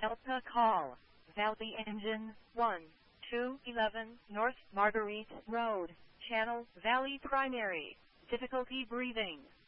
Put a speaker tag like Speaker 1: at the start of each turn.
Speaker 1: Delta call. Valley engine 1211 North Marguerite Road, Channel Valley primary. Difficulty breathing.